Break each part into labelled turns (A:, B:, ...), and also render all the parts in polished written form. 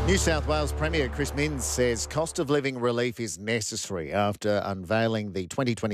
A: New South Wales Premier Chris Minns says cost of living relief is necessary after unveiling the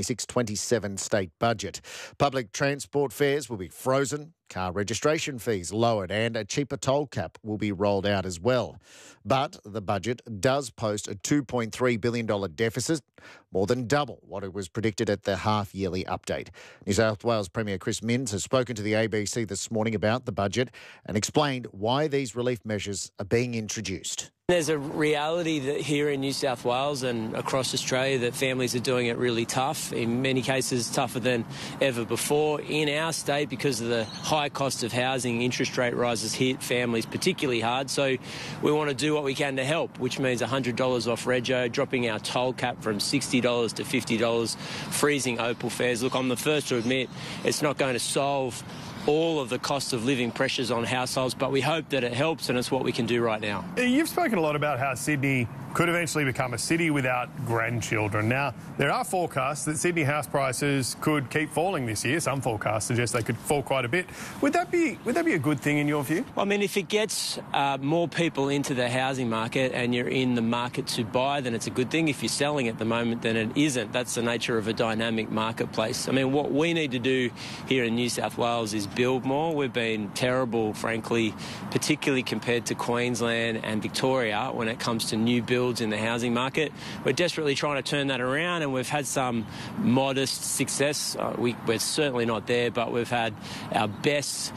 A: 2026-27 state budget. Public transport fares will be frozen, car registration fees lowered and a cheaper toll cap will be rolled out as well. But the budget does post a $2.3 billion deficit, more than double what it was predicted at the half-yearly update. New South Wales Premier Chris Minns has spoken to the ABC this morning about the budget and explained why these relief measures are being introduced.
B: There's a reality that here in New South Wales and across Australia that families are doing it really tough, in many cases tougher than ever before. In our state, because of the high cost of housing, interest rate rises hit families particularly hard. So we want to do what we can to help, which means $100 off rego, dropping our toll cap from $60 to $50, freezing Opal fares. Look, I'm the first to admit it's not going to solve all of the cost of living pressures on households, but we hope that it helps, and it's what we can do right now.
C: You've spoken a lot about how Sydney could eventually become a city without grandchildren. Now, there are forecasts that Sydney house prices could keep falling this year. Some forecasts suggest they could fall quite a bit. Would that be a good thing in your view?
B: I mean, if it gets more people into the housing market and you're in the market to buy, then it's a good thing. If you're selling at the moment, then it isn't. That's the nature of a dynamic marketplace. I mean, what we need to do here in New South Wales is build more. We've been terrible, frankly, particularly compared to Queensland and Victoria when it comes to new builds in the housing market. We're desperately trying to turn that around, and we've had some modest success. We're certainly not there, but we've had our best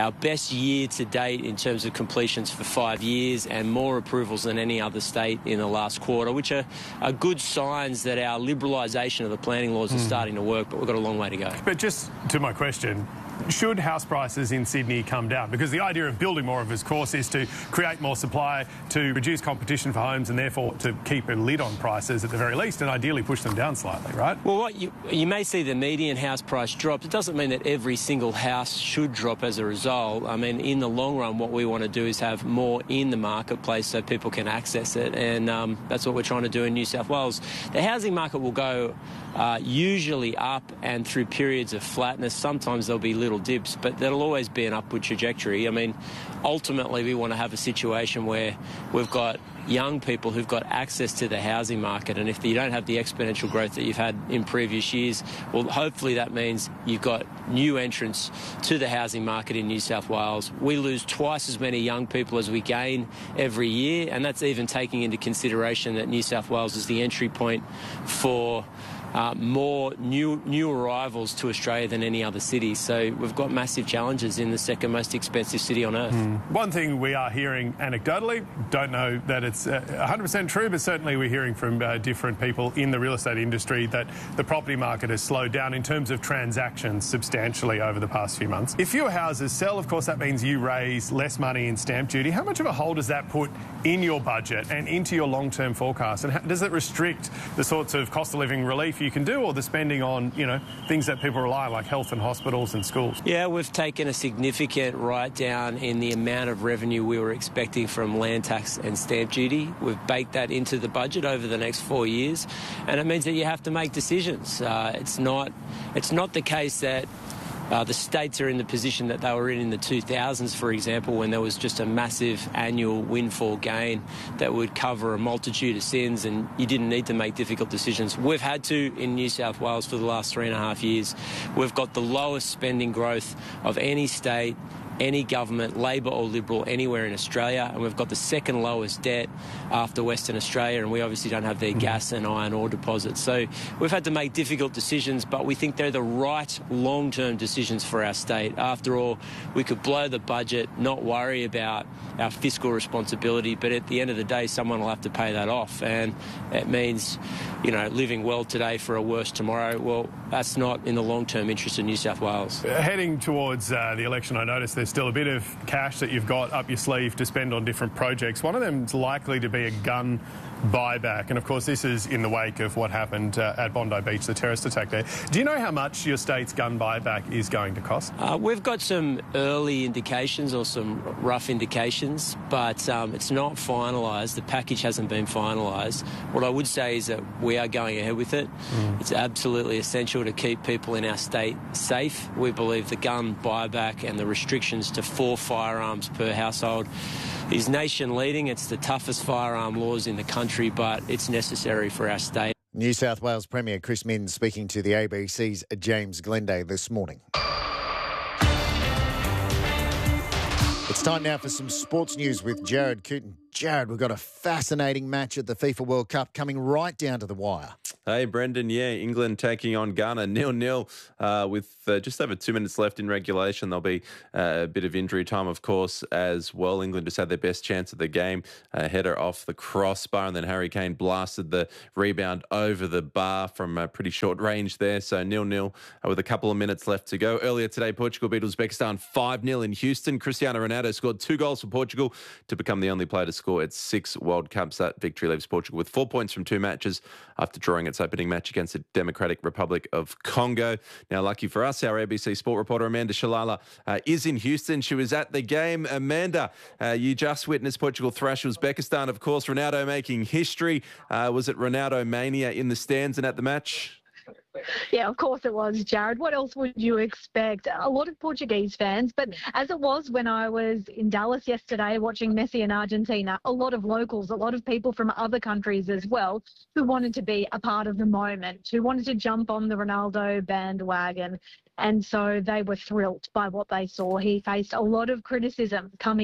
B: year to date in terms of completions for 5 years and more approvals than any other state in the last quarter, which are good signs that our liberalisation of the planning laws is starting to work, but we've got a long way to go.
C: But just to my question, should house prices in Sydney come down? Because the idea of building more, of course, is to create more supply, to reduce competition for homes and therefore to keep a lid on prices at the very least and ideally push them down slightly, right?
B: Well, what you may see the median house price drop. It doesn't mean that every single house should drop as a result. I mean, in the long run, what we want to do is have more in the marketplace so people can access it, and that's what we're trying to do in New South Wales. The housing market will go usually up and through periods of flatness. Sometimes there'll be little dips, but there'll always be an upward trajectory. I mean, ultimately we want to have a situation where we've got young people who've got access to the housing market, and if you don't have the exponential growth that you've had in previous years, well, hopefully that means you've got new entrants to the housing market in New South Wales. We lose twice as many young people as we gain every year, and that's even taking into consideration that New South Wales is the entry point for more new arrivals to Australia than any other city. So we've got massive challenges in the second most expensive city on earth.
C: One thing we are hearing anecdotally, don't know that it's 100% true, but certainly we're hearing from different people in the real estate industry that the property market has slowed down in terms of transactions substantially over the past few months. If fewer houses sell, of course, that means you raise less money in stamp duty. How much of a hole does that put in your budget and into your long-term forecast? And does it restrict the sorts of cost of living relief you can do, or the spending on, things that people rely on, like health and hospitals and schools?
B: Yeah, we've taken a significant write-down in the amount of revenue we were expecting from land tax and stamp duty. We've baked that into the budget over the next 4 years, and it means that you have to make decisions. It's not the case that the states are in the position that they were in the 2000s, for example, when there was just a massive annual windfall gain that would cover a multitude of sins and you didn't need to make difficult decisions. We've had to in New South Wales for the last 3.5 years. We've got the lowest spending growth of any state, any government, Labor or Liberal, anywhere in Australia, and we've got the second lowest debt after Western Australia, and we obviously don't have their gas and iron ore deposits. So we've had to make difficult decisions, but we think they're the right long-term decisions for our state. After all, we could blow the budget, not worry about our fiscal responsibility, but at the end of the day, someone will have to pay that off, and it means, living well today for a worse tomorrow. Well, that's not in the long-term interest of New South Wales.
C: Heading towards the election, I noticed there's still a bit of cash that you've got up your sleeve to spend on different projects. One of them is likely to be a gun buyback, and of course this is in the wake of what happened at Bondi Beach, the terrorist attack there. Do you know how much your state's gun buyback is going to cost?
B: We've got some early indications or some rough indications, but it's not finalised. The package hasn't been finalised. What I would say is that we are going ahead with it. It's absolutely essential to keep people in our state safe. We believe the gun buyback and the restrictions to 4 firearms per household is nation leading. It's the toughest firearm laws in the country, but it's necessary for our state.
A: New South Wales Premier Chris Minns speaking to the ABC's James Glenday this morning. It's time now for some sports news with Jared Cooten. Jared, we've got a fascinating match at the FIFA World Cup coming right down to the wire.
D: Hey, Brendan. Yeah, England taking on Ghana 0-0 with just over 2 minutes left in regulation. There'll be a bit of injury time, of course, as well. England just had their best chance of the game. Header off the crossbar, and then Harry Kane blasted the rebound over the bar from a pretty short range there. So 0-0 with a couple of minutes left to go. Earlier today, Portugal beat Uzbekistan 5-0 in Houston. Cristiano Ronaldo scored 2 goals for Portugal to become the only player to score at 6 World Cups. That victory leaves Portugal with 4 points from 2 matches after drawing its opening match against the Democratic Republic of Congo. Now, lucky for us, our ABC sport reporter Amanda Shalala is in Houston. She was at the game. Amanda, you just witnessed Portugal thrash Uzbekistan, of course. Ronaldo making history. Was it Ronaldo mania in the stands and at the match?
E: Yeah, of course it was, Jared. What else would you expect? A lot of Portuguese fans, but as it was when I was in Dallas yesterday watching Messi in Argentina, a lot of locals, a lot of people from other countries as well who wanted to be a part of the moment, who wanted to jump on the Ronaldo bandwagon. And so they were thrilled by what they saw. He faced a lot of criticism coming